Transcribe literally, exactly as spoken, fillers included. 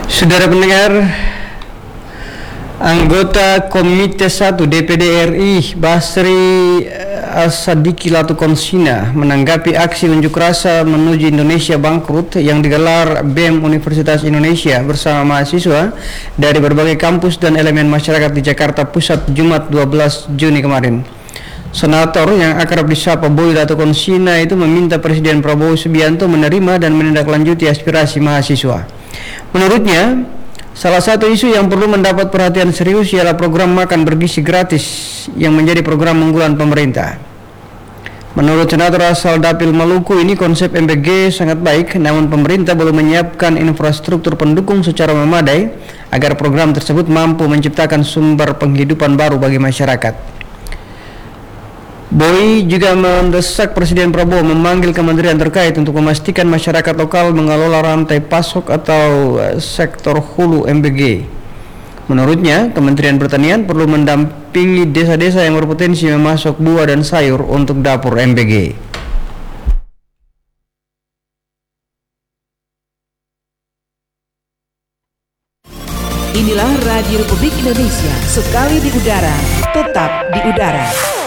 Saudara pendengar, anggota Komite satu D P D R I Basri As-Sadiki Latukonsina menanggapi aksi unjuk rasa menuju Indonesia bangkrut yang digelar B E M Universitas Indonesia bersama mahasiswa dari berbagai kampus dan elemen masyarakat di Jakarta Pusat Jumat dua belas Juni kemarin. Senator yang akrab disapa Boy Latukonsina itu meminta Presiden Prabowo Subianto menerima dan menindaklanjuti aspirasi mahasiswa. Menurutnya, salah satu isu yang perlu mendapat perhatian serius ialah program makan bergizi gratis yang menjadi program unggulan pemerintah. Menurut Senator asal Dapil Maluku ini, konsep M B G sangat baik, namun pemerintah belum menyiapkan infrastruktur pendukung secara memadai agar program tersebut mampu menciptakan sumber penghidupan baru bagi masyarakat. Boy juga mendesak Presiden Prabowo memanggil kementerian terkait untuk memastikan masyarakat lokal mengelola rantai pasok atau sektor hulu M B G. Menurutnya, Kementerian Pertanian perlu mendampingi desa-desa yang berpotensi memasok buah dan sayur untuk dapur M B G. Inilah Radio Republik Indonesia, sekali di udara, tetap di udara.